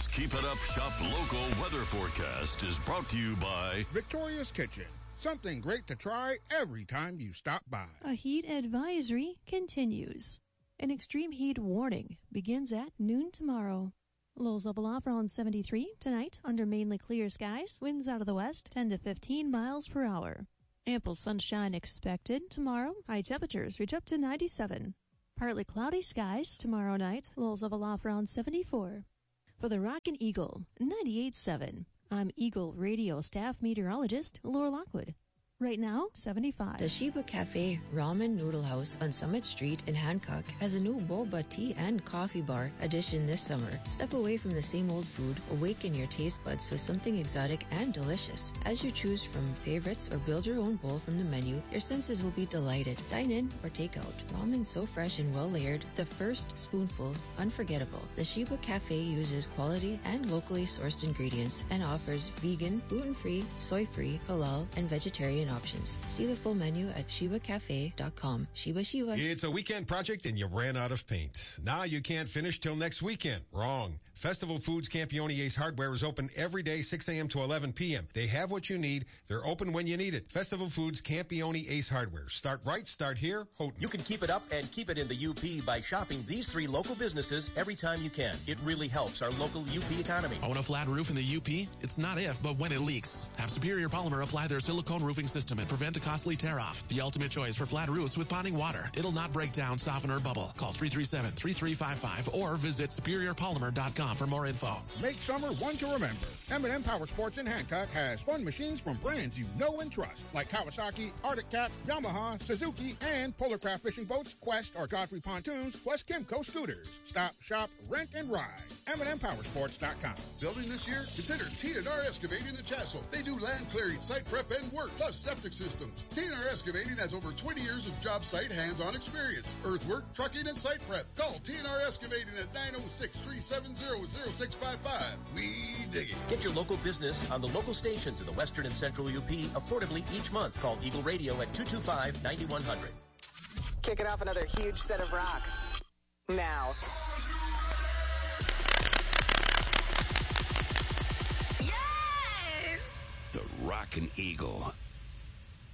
This Keep It Up Shop local weather forecast is brought to you by Victoria's Kitchen. Something great to try every time you stop by. A heat advisory continues. An extreme heat warning begins at noon tomorrow. Lows level off around 73 tonight under mainly clear skies. Winds out of the west 10 to 15 miles per hour. Ample sunshine expected tomorrow. High temperatures reach up to 97. Partly cloudy skies tomorrow night. Lows level off around 74. For the Rockin' Eagle 98.7. I'm Eagle Radio staff meteorologist Laura Lockwood. Right now, 75. The Sheba Cafe Ramen Noodle House on Summit Street in Hancock has a new boba tea and coffee bar addition this summer. Step away from the same old food, awaken your taste buds with something exotic and delicious. As you choose from favorites or build your own bowl from the menu, your senses will be delighted. Dine in or take out. Ramen so fresh and well layered, the first spoonful unforgettable. The Sheba Cafe uses quality and locally sourced ingredients and offers vegan, gluten-free, soy-free, halal, and vegetarian options. See the full menu at ShebaCafe.com. Sheba Sheba. It's a weekend project and you ran out of paint. Now you can't finish till next weekend. Wrong. Festival Foods Campione Ace Hardware is open every day 6 a.m. to 11 p.m. They have what you need. They're open when you need it. Festival Foods Campione Ace Hardware. Start right, start here, Houghton. You can keep it up and keep it in the UP by shopping these 3 local businesses every time you can. It really helps our local UP economy. Own a flat roof in the UP? It's not if, but when it leaks. Have Superior Polymer apply their silicone roofing system and prevent a costly tear-off. The ultimate choice for flat roofs with ponding water. It'll not break down, soften, or bubble. Call 337-3355 or visit superiorpolymer.com for more info. Make summer one to remember. M&M Power Sports in Hancock has fun machines from brands you know and trust, like Kawasaki, Arctic Cat, Yamaha, Suzuki, and Polarcraft fishing boats, Quest or Godfrey pontoons, plus Kimco scooters. Stop, shop, rent, and ride. M&MPowersports.com. Building this year? Consider T&R Excavating in Chassel. They do land clearing, site prep, and work, plus septic systems. T&R Excavating has over 20 years of job site hands-on experience. Earthwork, trucking, and site prep. Call T&R Excavating at 906-370-0655. We dig it. Get your local business on the local stations in the Western and Central UP affordably each month. Call Eagle Radio at 225-9100. Kicking off another huge set of rock. Now. The Rockin' Eagle